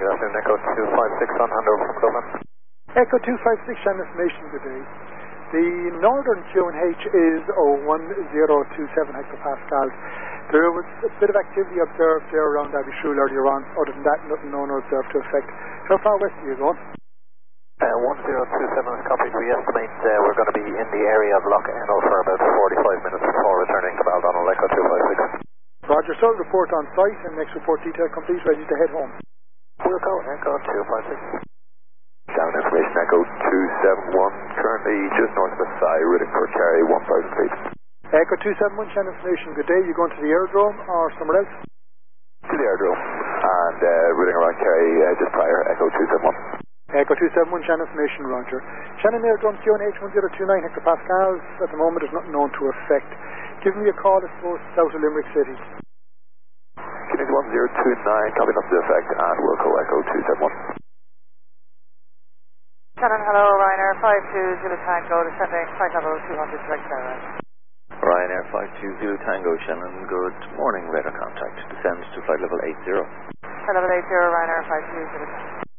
good afternoon, Echo 256 on handover from Dublin. Echo 256, Shannon information, good day. The northern QNH is 01027 hectopascals. There was a bit of activity observed there around Abbeyshrew earlier on. Other than that, nothing known or observed to affect. How far west are you going? 1027 is copied. We estimate we're going to be in the area of Loch Ennell for about 45 minutes before returning to Baldonnel, Echo 256. Roger, so report on site and next report detail complete, ready to head home. We'll go Echo 256. Sound information, Echo 271, currently just north of Assai, routing for Kerry, 1,000 feet. Echo 271, Shannon information, good day. You going to the aerodrome or somewhere else? To the aerodrome, and routing around Kerry just prior, Echo 271. Echo 271, Shannon information, roger. Shannon aerodrome QNH 1029 hectopascals. At the moment, there's nothing known to affect. Give me a call, I suppose, south of Limerick City. QNH 1029, copy not to the effect, and we'll call Echo 271. Shannon, hello, Ryanair 52 Zulu Tango, descending flight level 200 direct tower. Ryanair 52 Zulu Tango, Shannon, good morning, radar contact, descend to flight level 80. Flight level 80, Ryanair 52 Zulu Tango.